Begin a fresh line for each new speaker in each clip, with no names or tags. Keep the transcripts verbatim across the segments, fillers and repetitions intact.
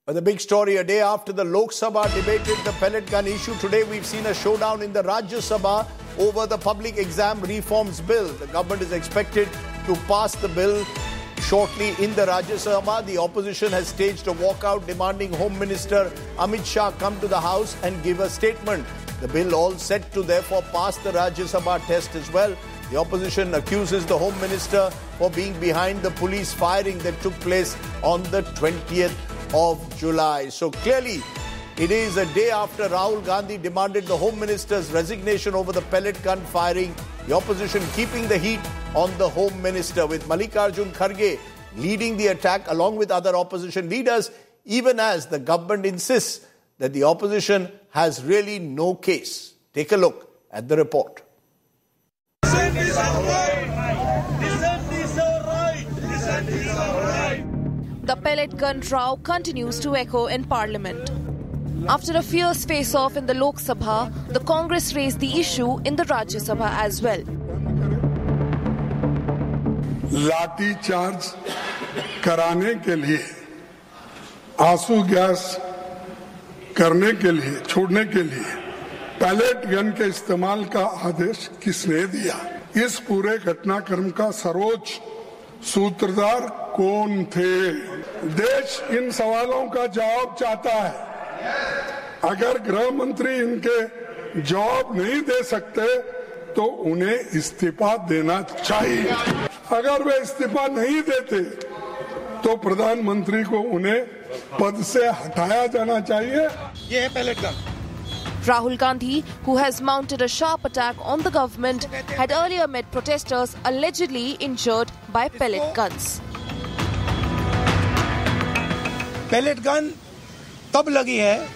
But the big story, a day after the Lok Sabha debated the pellet gun issue, today we've seen a showdown in the Rajya Sabha over the public exam reforms bill. The government is expected to pass the bill shortly in the Rajya Sabha. The opposition has staged a walkout demanding Home Minister Amit Shah come to the House and give a statement. The bill all set to therefore pass the Rajya Sabha test as well. The opposition accuses the Home Minister for being behind the police firing that took place on the twentieth of July. So clearly, it is a day after Rahul Gandhi demanded the Home Minister's resignation over the pellet gun firing. The opposition keeping the heat on the Home Minister, with Mallikarjun Kharge leading the attack along with other opposition leaders, even as the government insists that the opposition has really no case. Take a look at the report.
The pellet gun row continues to echo in Parliament. After a fierce face-off in the Lok Sabha, the Congress raised the issue in the Rajya Sabha as well.
लाठी charge कराने के लिए, आंसू gas करने के लिए, छोड़ने के लिए पैलेट गन के इस्तेमाल का आदेश किसने दिया? इस पूरे घटनाक्रम का सर्वोच्च सूत्रधार कौन थे? देश इन सवालों का जवाब चाहता है। अगर गृह मंत्री इनके जवाब नहीं दे सकते तो उन्हें इस्तीफा देना चाहिए। अगर वे इस्तीफा नहीं देते तो प्रधानमंत्री को उन्हें पद से हटाया जाना चाहिए।
ये है pellet gun.
Rahul Gandhi, who has mounted a sharp attack on the government, had earlier met protesters allegedly injured by pellet guns.
Pellet gun तब लगी है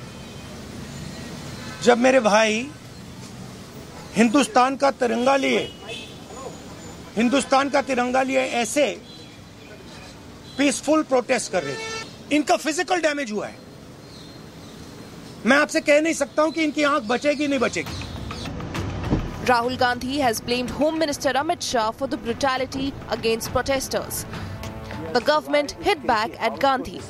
जब मेरे भाई हिंदुस्तान का तिरंगा लिए हिंदुस्तान का तिरंगा लिए ऐसे पीसफुल प्रोटेस्ट कर रहे थे। इनका फिजिकल डैमेज हुआ है। मैं आपसे कह नहीं सकता हूं कि इनकी आंख बचेगी नहीं बचेगी।
Rahul Gandhi has blamed Home Minister Amit Shah for the brutality against protesters. The government hit back at Gandhi.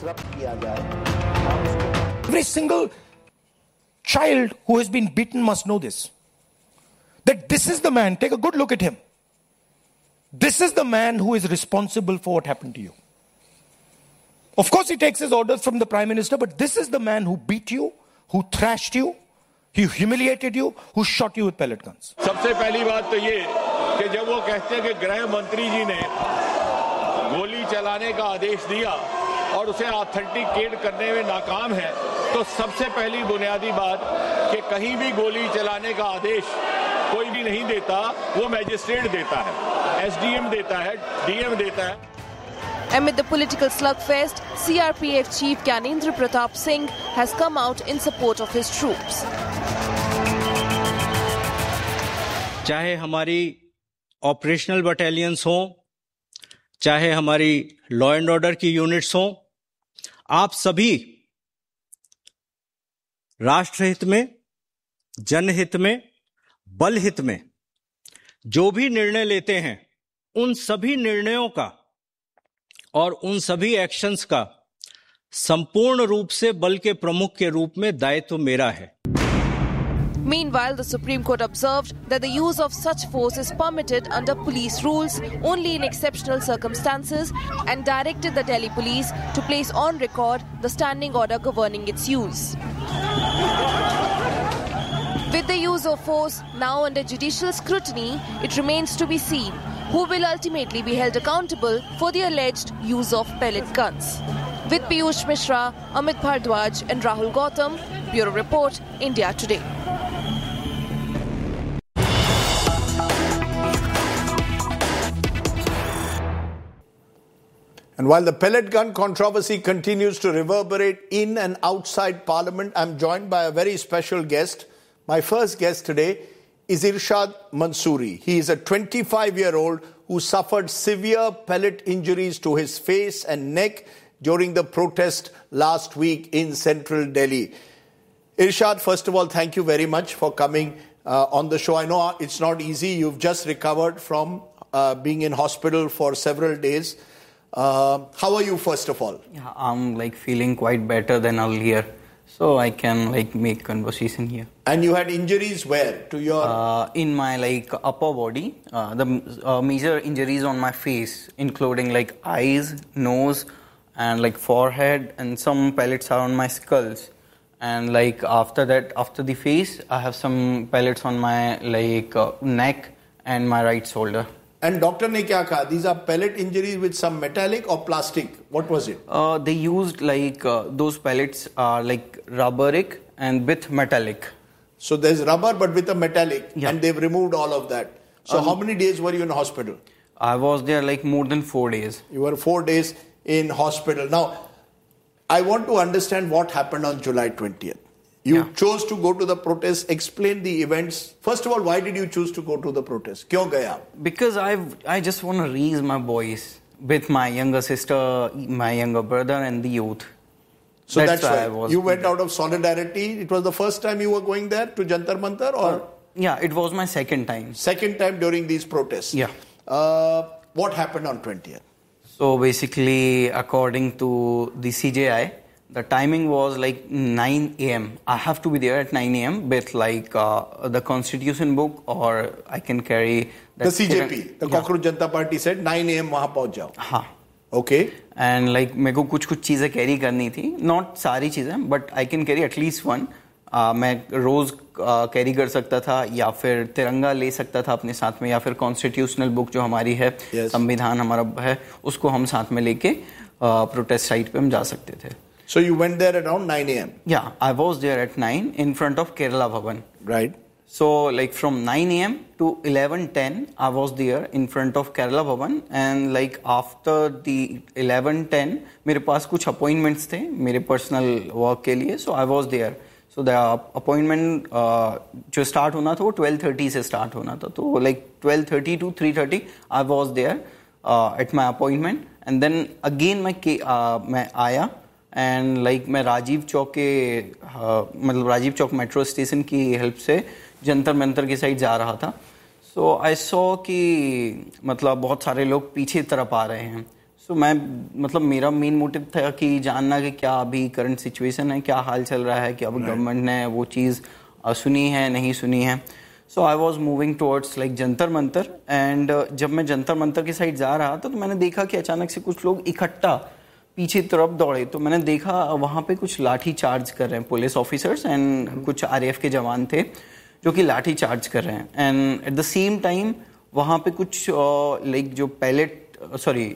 Every single child who has been beaten must know this. That this is the man, take a good look at him. This is the man who is responsible for what happened to you. Of course, he takes his orders from the Prime Minister, but this is the man who beat you, who thrashed you, he humiliated you, who shot you with pellet guns.
सबसे पहली बात तो ये कि जब वो कहते हैं कि गृह मंत्री जी ने गोली चलाने का आदेश दिया और उसे ऑथेंटिकेट करने में नाकाम है, तो सबसे पहली बुनियादी बात कि कहीं भी गोली चलाने का आदेश कोई भी नहीं देता, वो मैजिस्ट्रेट देता है, एसडीएम देता है, डीएम देता है।
Amid the political slugfest, C R P F Chief Gyanendra Pratap Singh has come out in support of his troops.
चाहे हमारी ऑपरेशनल बटालियंस हों, चाहे हमारी लॉ एंड ऑर्डर की यूनिट्स हों, आप सभी राष्ट्रहित में, जनहित में, बलहित में जो भी निर्णय लेते हैं, उन सभी निर्णयों का और उन सभी एक्शंस का संपूर्ण रूप से बल के प्रमुख के रूप में दायित्व मेरा है।
Meanwhile, the Supreme Court observed that the use of such force is permitted under police rules only in exceptional circumstances and directed the Delhi police to place on record the standing order governing its use. With the use of force now under judicial scrutiny, it remains to be seen who will ultimately be held accountable for the alleged use of pellet guns. With Piyush Mishra, Amit Bhardwaj and Rahul Gautam, Bureau Report, India Today.
And while the pellet gun controversy continues to reverberate in and outside Parliament, I'm joined by a very special guest. My first guest today is Irshad Mansoori. He is a twenty-five-year-old who suffered severe pellet injuries to his face and neck during the protest last week in central Delhi. Irshad, first of all, thank you very much for coming uh, on the show. I know it's not easy. You've just recovered from uh, being in hospital for several days. Uh, how are you, first of all?
Yeah, I'm like feeling quite better than earlier, so I can like make conversation here.
And you had injuries where? To your...
Uh, in my like upper body, uh, the uh, major injuries on my face, including like eyes, nose, and like forehead, and some pellets are on my skulls. And like after that, after the face, I have some pellets on my like uh, neck and my right shoulder.
And doctor ne kya kaha? These are pellet injuries with some metallic or plastic? What was it?
Uh, they used like uh, those pellets are like rubberic and with metallic.
So there's rubber but with a metallic,
yeah.
And they've removed all of that. So um, how many days were you in hospital?
I was there like more than four days.
You were four days in hospital. Now, I want to understand what happened on July twentieth. You yeah. chose to go to the protest. Explain the events. First of all, why did you choose to go to the protest? Kyun gaya?
Because I I just want to raise my voice with my younger sister, my younger brother, and the youth.
So that's, that's why I was. You went out of solidarity. It was the first time you were going there to Jantar Mantar, or uh,
yeah, it was my second time.
Second time during these protests.
Yeah.
Uh, what happened on twentieth?
So basically, according to the C J I, the timing was like nine a.m. I have to be there at nine a.m. with like uh, the constitution book, or I can carry...
The C J P, the yeah. Cockroach Janata Party said nine a.m. वहाँ पहुँच जाओ.
हाँ.
Okay.
And like मेरे को कुछ कुछ चीज़ें carry करनी थी. Not सारी चीज़ें, but I can carry at least one. Uh, मैं रोज कैरी uh, कर सकता था, या फिर तिरंगा ले सकता था अपने साथ में, या फिर कॉन्स्टिट्यूशनल बुक जो हमारी है, yes. संविधान हमारा है, उसको हम साथ में लेके प्रोटेस्ट uh, साइट पे हम जा सकते थे.
So you went there around nine a.m.
Yeah, I was there at nine in front of Kerala Bhavan.
Right.
So like from nine a.m. to eleven ten, I was there in front of Kerala Bhavan, and like after the eleven ten, मेरे पास कुछ appointments थे मेरे personal work के लिए, so I was there. So the appointment uh, जो start होना था वो twelve thirty से start होना था, तो like twelve thirty to three thirty I was there uh, at my appointment, and then again मैं uh, मैं आया and like मैं राजीव चौक के uh, मतलब राजीव चौक मेट्रो स्टेशन की हेल्प से जंतर मंतर की साइड जा रहा था. सो आई सॉ कि मतलब बहुत सारे लोग पीछे तरफ आ रहे हैं. सो so, मैं मतलब मेरा मेन मोटिव था कि जानना कि क्या अभी करंट सिचुएशन है, क्या हाल चल रहा है, कि अब गवर्नमेंट ने वो चीज़ सुनी है नहीं सुनी है. सो I was moving towards like Jantar Mantar, and जब मैं जंतर मंतर की साइड जा रहा था तो मैंने देखा कि अचानक से कुछ लोग इकट्ठा पीछे तरफ दौड़े. तो मैंने देखा वहाँ पे कुछ लाठी चार्ज कर रहे हैं पुलिस ऑफिसर्स, एंड कुछ आरएएफ के जवान थे जो कि लाठी चार्ज कर रहे हैं. And at the same time वहाँ पे कुछ लाइक uh, जो पैलेट सॉरी